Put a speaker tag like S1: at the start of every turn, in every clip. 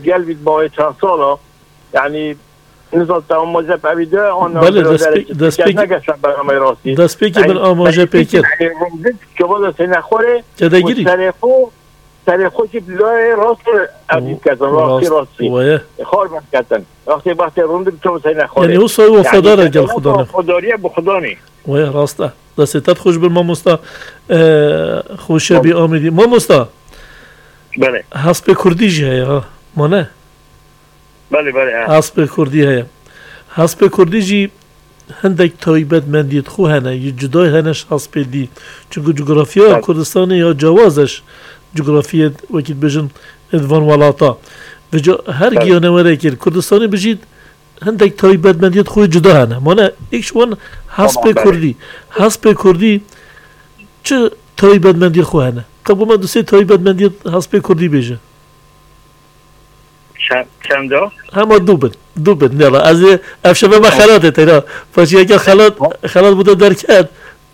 S1: گل بید با چند سالا یعنی نزال تا آماجه پویده آن
S2: بله دست پیکی بر آماجه پیکر
S1: که باید سه نخوره
S2: که دگیری
S1: سر خوشی بلای راست عدید کردن راستی خار بند کردن وقتی روندم تو سه نخوره
S2: یعنی او سای وفاداره گل خدا نخوره
S1: وفاداریه به خدا نی
S2: راسته دستت خوش بر ما مستا خوشه بی آمیدی ما مستا
S1: بله
S2: حسب کردی جه ها ما نه
S1: بله
S2: حسب کردی هیا حسب کردی جی هندک تایبت مندیت خو هنه یه جدای هنش حسب دی چون جغرافیا کردستان یا جوازش جغرافیا وکیل بجن ادوان ولاتا و هر گیانه وره کر کردستانی بجید هندک تایبت مندیت خو جدا هنه ما نه ایکش وان حسب کردی چه تایبت مندی خو هنه قبل ما دوسته تایبت مندی حسب کردی بیجه
S1: چند دا؟
S2: همه دو بد نه از افشبه ما خلاته تیرا پاشی اگر خلات بوده درکت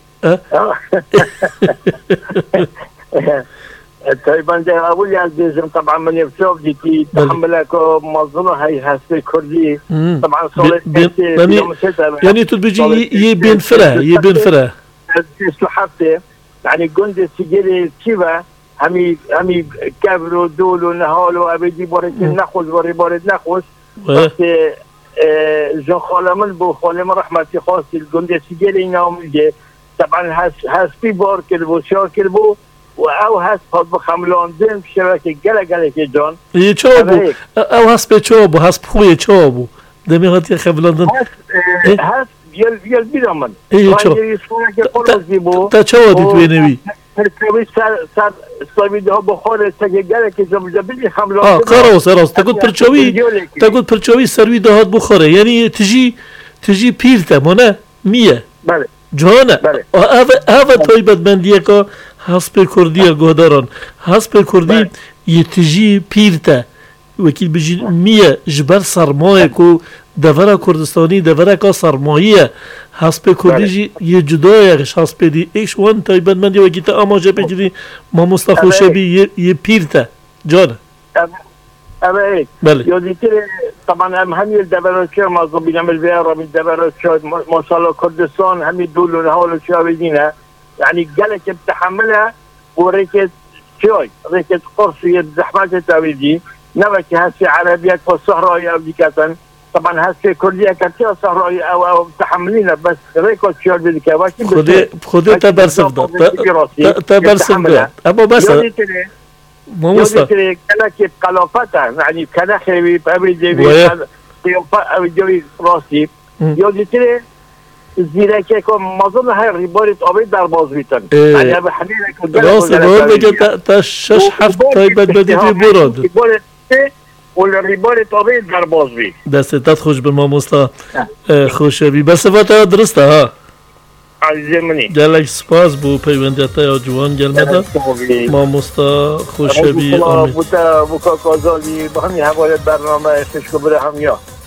S1: تقريبا ده اول يعني طبعا من يفشوف دي تحملك منظمه هي حسب كردي طبعا صارت
S2: يعني تبجي يبين فرع
S1: اصلاحات يعني جند السجل كيفا همي كبروا دول ونهالوا ابدي بارد نخوز بارد نخوز وقت جان خالمن بو خالم رحمتي خاص الجند السجل اینا میگه طبعا حسبي بار كده بو شاكر بو او هست بخملاندن شبکه گله که جان
S2: یه چا بو او هست به چا بو هست پوی چا بو دمیغت یه خملاندن
S1: هست بیل بیرم من
S2: یه چا تا چا دید وینوی
S1: پرکوی سر سلامیده ها بخوره تگه گله که جان بلی خملاندن
S2: راست تا گود پرچاوی سروی دهات بخوره یعنی تجی پیرته مانه میه
S1: بله
S2: جانه اوه تایبت بندیه که حسب کردی گهداران حسب کردی یه تجی پیرته وکیل بجید میه جبر سرمایه که دوره کردستانی دوره که سرمایه حسب کردی جی یه جدایش حسب دی ایش وان تایبت بندی وکیل تا آماجه پیجدی ما مستخوشه بی یه پیرته جانه
S1: اوه یادیتر طبعا همین دبراتچه مازو بینم الویار همین دبراتچه ماشاءالله کردستان همین دولون حالو چه بدینه يعني قالك بتحملها وريكت شوي ريكت قرصية زحمات التاويدي نبكي هسي عربية والصحراء أمريكا طبعا هسي كردية كتير صحراء أو بتحملينها بس ريكت شوي بدك
S2: خذي تبرسم أما بس
S1: مو مصطفى كلك قلافتها يعني كنخي بأبي جوي راسي يودي تري زیرا که مازن های ریبارت آبی در باز بیتن یعنی به همین که
S2: راست باید بگه تا 6-7 تایبت بدیدی براد
S1: ولی ریبارت آبی در باز بی
S2: دستت خوش به ما مستا خوشه بی بس فتا درسته ها
S1: عزیزی منی
S2: گلک سپاس بو پیوندیتا یا جوان گلمده ما مستا خوشه بی
S1: آمین بوتا بوکا کازالی با همین حوالت برنامه فشکو بره هم یا